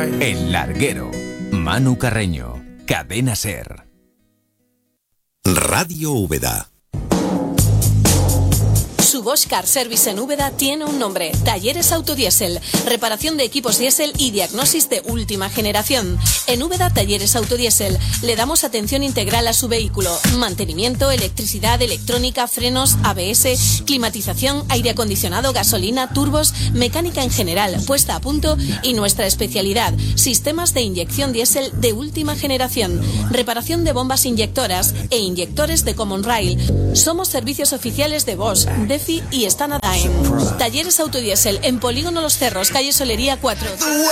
El Larguero. Manu Carreño. Cadena SER. Radio Úbeda. Su Bosch Car Service en Úbeda tiene un nombre: Talleres Autodiesel. Reparación de equipos diésel y diagnosis de última generación. En Úbeda, Talleres Autodiesel. Le damos atención integral a su vehículo: mantenimiento, electricidad, electrónica, frenos, ABS, climatización, aire acondicionado, gasolina, turbos, mecánica en general, puesta a punto y nuestra especialidad: sistemas de inyección diésel de última generación, reparación de bombas inyectoras e inyectores de Common Rail. Somos servicios oficiales de Bosch, DEFI y Stannadain. Talleres Autodiesel en Polígono Los Cerros, calle Solería 4.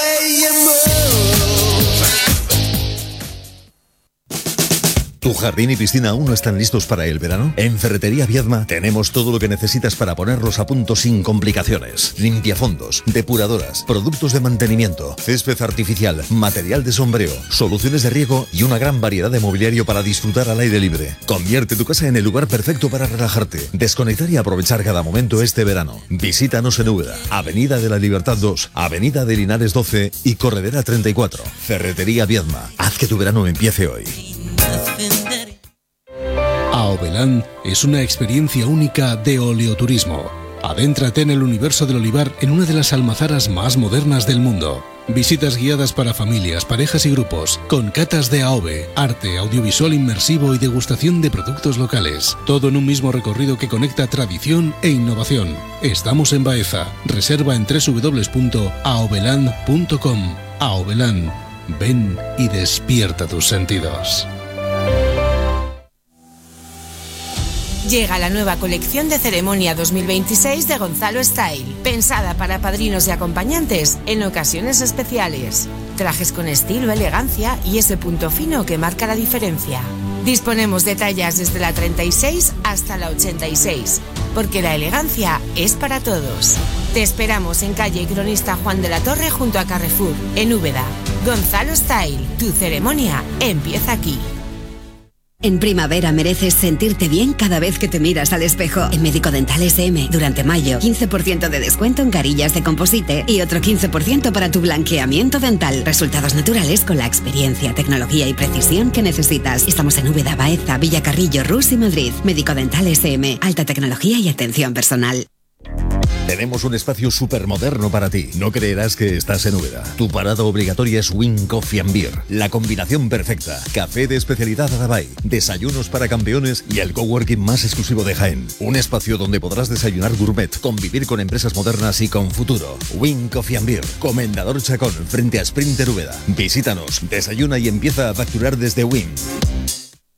¿Tu jardín y piscina aún no están listos para el verano? En Ferretería Viedma tenemos todo lo que necesitas para ponerlos a punto sin complicaciones. Limpiafondos, depuradoras, productos de mantenimiento, césped artificial, material de sombreo, soluciones de riego y una gran variedad de mobiliario para disfrutar al aire libre. Convierte tu casa en el lugar perfecto para relajarte, desconectar y aprovechar cada momento este verano. Visítanos en Úbeda, Avenida de la Libertad 2, Avenida de Linares 12 y Corredera 34. Ferretería Viedma. Haz que tu verano empiece hoy. Aovelán es una experiencia única de oleoturismo. Adéntrate en el universo del olivar en una de las almazaras más modernas del mundo. Visitas guiadas para familias, parejas y grupos, con catas de AOVE, arte, audiovisual inmersivo y degustación de productos locales. Todo en un mismo recorrido que conecta tradición e innovación. Estamos en Baeza. Reserva en www.aoveland.com. Aovelán. Ven y despierta tus sentidos. Llega la nueva colección de ceremonia 2026 de Gonzalo Style, pensada para padrinos y acompañantes en ocasiones especiales. Trajes con estilo, elegancia y ese punto fino que marca la diferencia. Disponemos de tallas desde la 36 hasta la 86, porque la elegancia es para todos. Te esperamos en calle Cronista Juan de la Torre junto a Carrefour, en Úbeda. Gonzalo Style, tu ceremonia empieza aquí. En primavera mereces sentirte bien cada vez que te miras al espejo. En Médico Dental SM, durante mayo, 15% de descuento en carillas de composite y otro 15% para tu blanqueamiento dental. Resultados naturales con la experiencia, tecnología y precisión que necesitas. Estamos en Úbeda, Baeza, Villacarrillo, Rus y Madrid. Médico Dental SM, alta tecnología y atención personal. Tenemos un espacio súper moderno para ti. No creerás que estás en Úbeda. Tu parada obligatoria es Win Coffee and Beer. La combinación perfecta. Café de especialidad Adabay, desayunos para campeones y el coworking más exclusivo de Jaén. Un espacio donde podrás desayunar gourmet, convivir con empresas modernas y con futuro. Win Coffee and Beer. Comendador Chacón, frente a Sprinter Úbeda. Visítanos, desayuna y empieza a facturar desde Win.